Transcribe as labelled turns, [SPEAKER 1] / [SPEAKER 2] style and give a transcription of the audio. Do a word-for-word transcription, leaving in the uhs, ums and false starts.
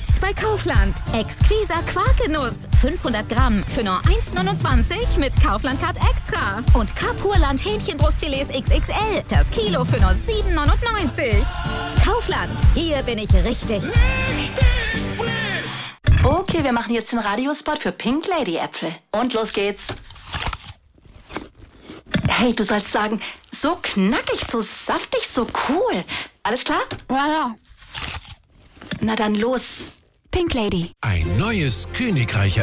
[SPEAKER 1] Jetzt bei Kaufland. Exquisa Quarkenuss. fünfhundert Gramm für nur eins neunundzwanzig mit Kaufland-Card Extra. Und Carpurland Hähnchenbrustfilets X X L. Das Kilo für nur sieben neunundneunzig. Kaufland. Hier bin ich richtig.
[SPEAKER 2] Richtig frisch.
[SPEAKER 3] Okay, wir machen jetzt den Radiospot für Pink Lady Äpfel. Und los geht's. Hey, du sollst sagen, so knackig, so saftig, so cool. Alles klar?
[SPEAKER 1] Ja, ja.
[SPEAKER 3] Na dann los.
[SPEAKER 1] Pink Lady.
[SPEAKER 2] Ein neues Königreich